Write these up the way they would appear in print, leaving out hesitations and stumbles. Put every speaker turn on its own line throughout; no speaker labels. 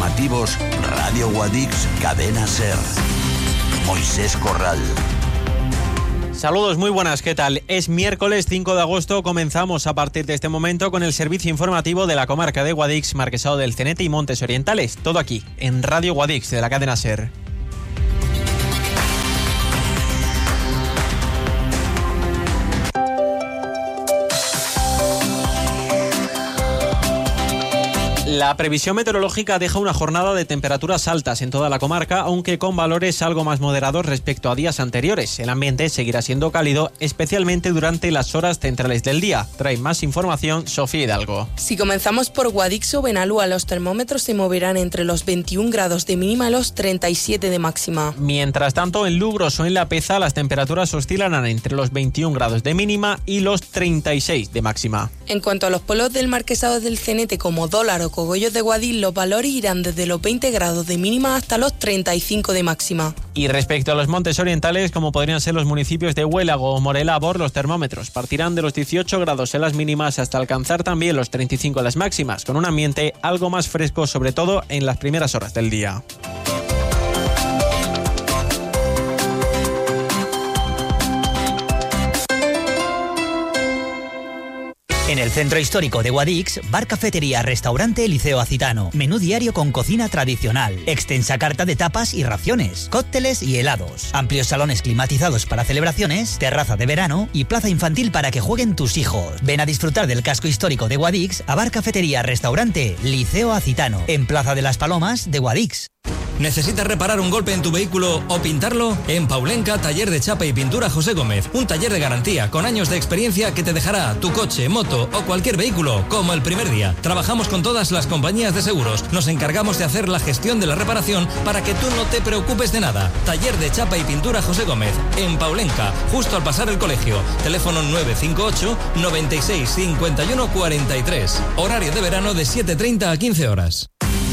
informativos, Radio Guadix, Cadena SER. Moisés Corral.
Saludos, muy buenas, ¿qué tal? Es miércoles 5 de agosto, comenzamos a partir de este momento con el servicio informativo de la comarca de Guadix, Marquesado del Cenete y Montes Orientales. Todo aquí, en Radio Guadix, de la cadena SER. La previsión meteorológica deja una jornada de temperaturas altas en toda la comarca, aunque con valores algo más moderados respecto a días anteriores. El ambiente seguirá siendo cálido, especialmente durante las horas centrales del día. Trae más información Sofía Hidalgo.
Si comenzamos por Guadix o Benalúa, los termómetros se moverán entre los 21 grados de mínima y los 37 de máxima.
Mientras tanto, en Lugros o en La Peza, las temperaturas oscilarán entre los 21 grados de mínima y los 36 de máxima.
En cuanto a los pueblos del Marquesado del Cenete como Dólar o Cogollos de Guadix, los valores irán desde los 20 grados de mínima hasta los 35 de máxima.
Y respecto a los montes orientales, como podrían ser los municipios de Huélago o Morelabor, los termómetros partirán de los 18 grados en las mínimas hasta alcanzar también los 35 en las máximas, con un ambiente algo más fresco, sobre todo en las primeras horas del día.
En el centro histórico de Guadix, bar, cafetería, restaurante Liceo Acitano. Menú diario con cocina tradicional. Extensa carta de tapas y raciones. Cócteles y helados. Amplios salones climatizados para celebraciones. Terraza de verano y plaza infantil para que jueguen tus hijos. Ven a disfrutar del casco histórico de Guadix a bar, cafetería, restaurante Liceo Acitano. En Plaza de las Palomas de Guadix.
¿Necesitas reparar un golpe en tu vehículo o pintarlo? En Paulenca, taller de chapa y pintura José Gómez. Un taller de garantía con años de experiencia que te dejará tu coche, moto o cualquier vehículo como el primer día. Trabajamos con todas las compañías de seguros. Nos encargamos de hacer la gestión de la reparación para que tú no te preocupes de nada. Taller de chapa y pintura José Gómez. En Paulenca, justo al pasar el colegio. Teléfono 958 96 51 43. Horario de verano de 7:30 a 15 horas.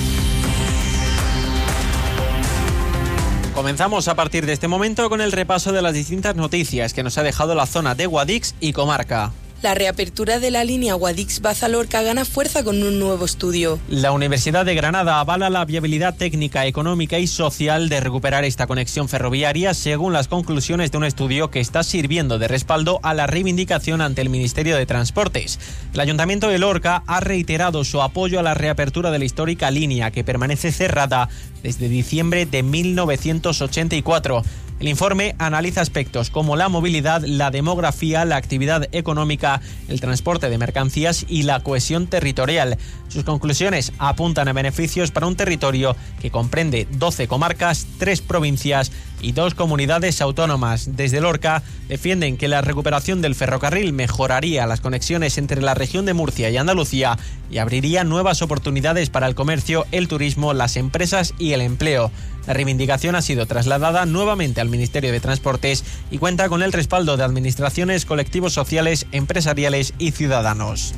Comenzamos a partir de este momento con el repaso de las distintas noticias que nos ha dejado la zona de Guadix y comarca.
La reapertura de la línea Guadix-Baza-Lorca gana fuerza con un nuevo estudio.
La Universidad de Granada avala la viabilidad técnica, económica y social de recuperar esta conexión ferroviaria según las conclusiones de un estudio que está sirviendo de respaldo a la reivindicación ante el Ministerio de Transportes. El Ayuntamiento de Lorca ha reiterado su apoyo a la reapertura de la histórica línea que permanece cerrada desde diciembre de 1984. El informe analiza aspectos como la movilidad, la demografía, la actividad económica, el transporte de mercancías y la cohesión territorial. Sus conclusiones apuntan a beneficios para un territorio que comprende 12 comarcas, 3 provincias y 2 comunidades autónomas. Desde Lorca defienden que la recuperación del ferrocarril mejoraría las conexiones entre la región de Murcia y Andalucía y abriría nuevas oportunidades para el comercio, el turismo, las empresas y el empleo. La reivindicación ha sido trasladada nuevamente al Ministerio de Transportes y cuenta con el respaldo de administraciones, colectivos sociales, empresariales y ciudadanos.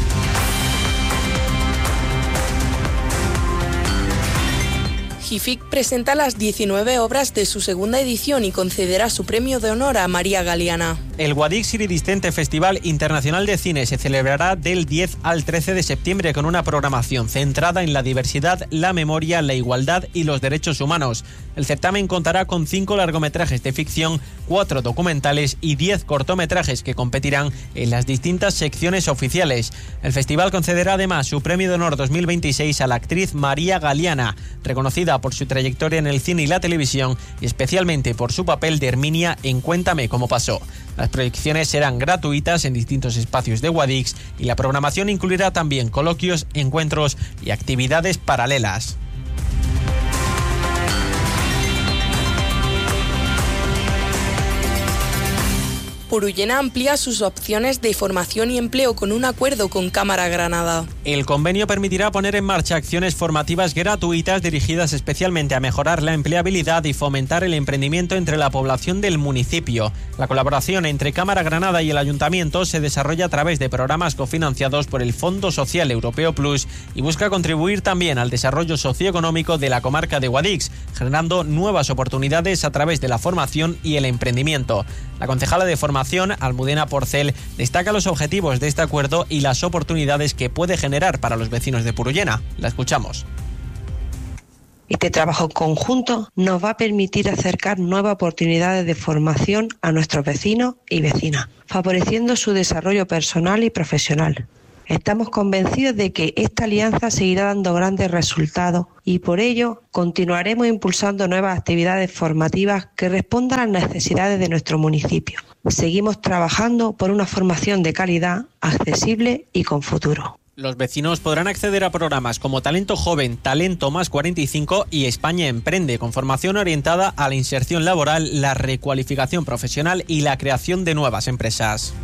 GIFIC presenta las 19 obras de su segunda edición y concederá su premio de honor a María Galeana.
El Guadix Iridiscente Festival Internacional de Cine se celebrará del 10 al 13 de septiembre con una programación centrada en la diversidad, la memoria, la igualdad y los derechos humanos. El certamen contará con 5 largometrajes de ficción, 4 documentales y 10 cortometrajes que competirán en las distintas secciones oficiales. El festival concederá además su premio de honor 2026 a la actriz María Galeana, reconocida por su trayectoria en el cine y la televisión y especialmente por su papel de Herminia en Cuéntame cómo pasó. Las proyecciones serán gratuitas en distintos espacios de Guadix y la programación incluirá también coloquios, encuentros y actividades paralelas.
Purullena amplía sus opciones de formación y empleo con un acuerdo con Cámara Granada.
El convenio permitirá poner en marcha acciones formativas gratuitas dirigidas especialmente a mejorar la empleabilidad y fomentar el emprendimiento entre la población del municipio. La colaboración entre Cámara Granada y el Ayuntamiento se desarrolla a través de programas cofinanciados por el Fondo Social Europeo Plus y busca contribuir también al desarrollo socioeconómico de la comarca de Guadix, generando nuevas oportunidades a través de la formación y el emprendimiento. La concejala de Formación, Almudena Porcel, destaca los objetivos de este acuerdo y las oportunidades que puede generar para los vecinos de Purullena. La escuchamos.
Este trabajo conjunto nos va a permitir acercar nuevas oportunidades de formación a nuestros vecinos y vecinas, favoreciendo su desarrollo personal y profesional. Estamos convencidos de que esta alianza seguirá dando grandes resultados y por ello continuaremos impulsando nuevas actividades formativas que respondan a las necesidades de nuestro municipio. Seguimos trabajando por una formación de calidad, accesible y con futuro.
Los vecinos podrán acceder a programas como Talento Joven, Talento Más 45 y España Emprende, con formación orientada a la inserción laboral, la recualificación profesional y la creación de nuevas empresas.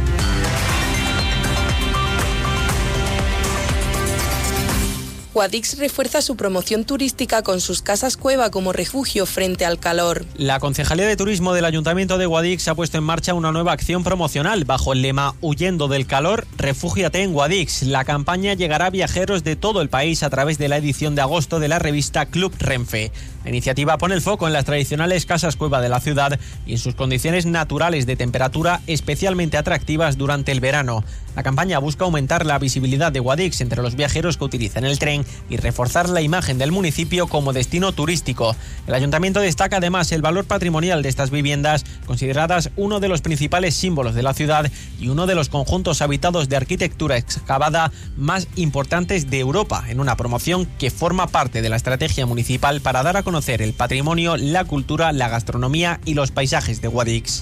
Guadix refuerza su promoción turística con sus casas cueva como refugio frente al calor.
La Concejalía de Turismo del Ayuntamiento de Guadix ha puesto en marcha una nueva acción promocional bajo el lema Huyendo del calor, refúgiate en Guadix. La campaña llegará a viajeros de todo el país a través de la edición de agosto de la revista Club Renfe. La iniciativa pone el foco en las tradicionales casas cueva de la ciudad y en sus condiciones naturales de temperatura especialmente atractivas durante el verano. La campaña busca aumentar la visibilidad de Guadix entre los viajeros que utilizan el tren y reforzar la imagen del municipio como destino turístico. El ayuntamiento destaca además el valor patrimonial de estas viviendas, consideradas uno de los principales símbolos de la ciudad y uno de los conjuntos habitados de arquitectura excavada más importantes de Europa, en una promoción que forma parte de la estrategia municipal para dar a conocer el patrimonio, la cultura, la gastronomía y los paisajes de Guadix.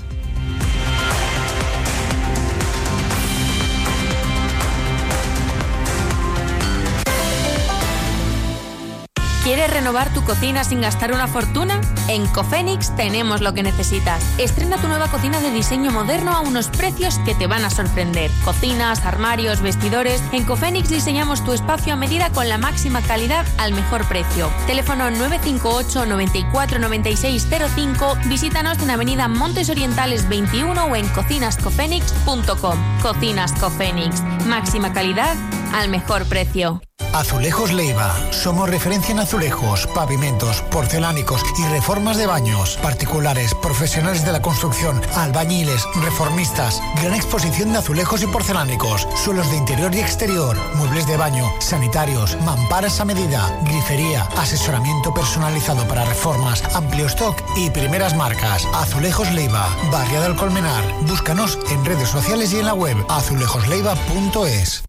¿Quieres renovar tu cocina sin gastar una fortuna? En Cofenix tenemos lo que necesitas. Estrena tu nueva cocina de diseño moderno a unos precios que te van a sorprender. Cocinas, armarios, vestidores. En Cofenix diseñamos tu espacio a medida con la máxima calidad al mejor precio. Teléfono 958 94 96 05. Visítanos en Avenida Montes Orientales 21 o en cocinascofenix.com. Cocinas Cofenix. Máxima calidad al mejor precio.
Azulejos Leiva. Somos referencia en azulejos, pavimentos, porcelánicos y reformas de baños. Particulares, profesionales de la construcción, albañiles, reformistas. Gran exposición de azulejos y porcelánicos. Suelos de interior y exterior. Muebles de baño, sanitarios, mamparas a medida. Grifería, asesoramiento personalizado para reformas. Amplio stock y primeras marcas. Azulejos Leiva. Barriada del Colmenar. Búscanos en redes sociales y en la web azulejosleiva.es.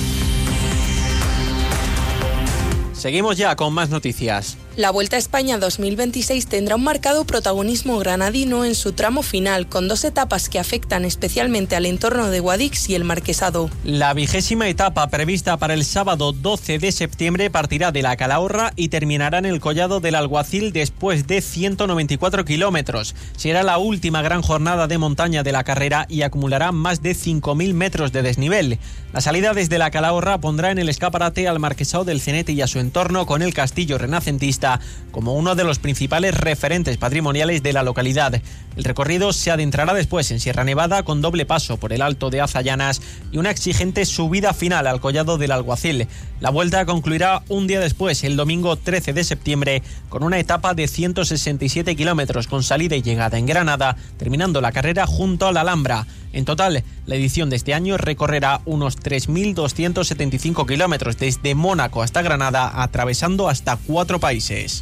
Seguimos ya con más noticias.
La Vuelta a España 2026 tendrá un marcado protagonismo granadino en su tramo final, con 2 etapas que afectan especialmente al entorno de Guadix y el Marquesado.
La 20ª etapa, prevista para el sábado 12 de septiembre, partirá de la Calahorra y terminará en el Collado del Alguacil después de 194 kilómetros. Será la última gran jornada de montaña de la carrera y acumulará más de 5.000 metros de desnivel. La salida desde la Calahorra pondrá en el escaparate al Marquesado del Cenete y a su entorno, con el castillo renacentista como uno de los principales referentes patrimoniales de la localidad. El recorrido se adentrará después en Sierra Nevada, con doble paso por el Alto de Azallanas y una exigente subida final al Collado del Alguacil. La vuelta concluirá un día después, el domingo 13 de septiembre, con una etapa de 167 kilómetros con salida y llegada en Granada, terminando la carrera junto a la Alhambra. En total, la edición de este año recorrerá unos 3.275 kilómetros desde Mónaco hasta Granada, atravesando hasta 4 países.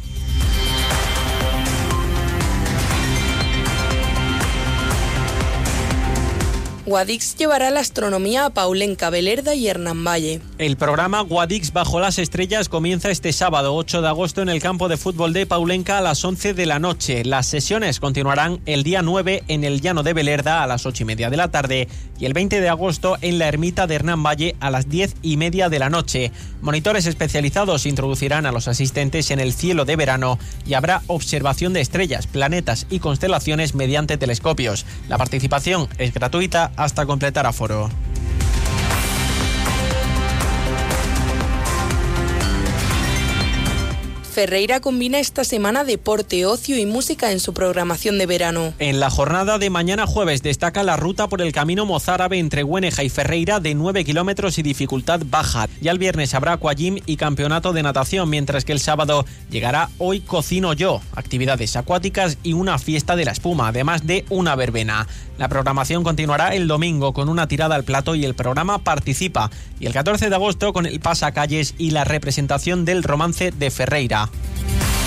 Guadix llevará la astronomía a Paulenca, Belerda y Hernán Valle.
El programa Guadix Bajo las Estrellas comienza este sábado 8 de agosto en el campo de fútbol de Paulenca a las 11 de la noche. Las sesiones continuarán el día 9 en el Llano de Belerda a las 8:30 de la tarde y el 20 de agosto en la ermita de Hernán Valle a las 10:30 de la noche. Monitores especializados introducirán a los asistentes en el cielo de verano y habrá observación de estrellas, planetas y constelaciones mediante telescopios. La participación es gratuita hasta completar aforo.
Ferreira combina esta semana deporte, ocio y música en su programación de verano.
En la jornada de mañana jueves destaca la ruta por el camino mozárabe entre Güeneja y Ferreira de 9 kilómetros y dificultad baja. Ya el viernes habrá aquagym y campeonato de natación, mientras que el sábado llegará Hoy Cocino Yo, actividades acuáticas y una fiesta de la espuma, además de una verbena. La programación continuará el domingo con una tirada al plato y el programa Participa, y el 14 de agosto con el pasacalles y la representación del romance de Ferreira.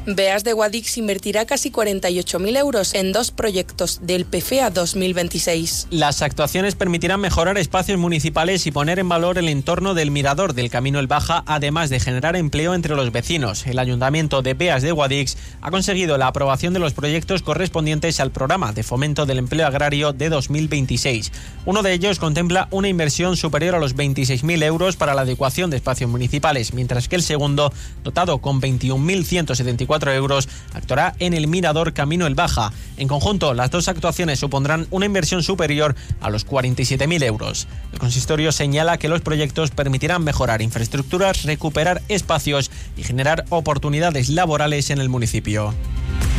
Beas de Guadix invertirá casi 48.000 euros en 2 proyectos del PFEA 2026.
Las actuaciones permitirán mejorar espacios municipales y poner en valor el entorno del mirador del Camino El Baja, además de generar empleo entre los vecinos. El Ayuntamiento de Beas de Guadix ha conseguido la aprobación de los proyectos correspondientes al programa de fomento del empleo agrario de 2026. Uno de ellos contempla una inversión superior a los 26.000 euros para la adecuación de espacios municipales, mientras que el segundo, dotado con 21.174 euros, actuará en el mirador Camino El Baja. En conjunto, las dos actuaciones supondrán una inversión superior a los 47.000 euros. El consistorio señala que los proyectos permitirán mejorar infraestructuras, recuperar espacios y generar oportunidades laborales en el municipio.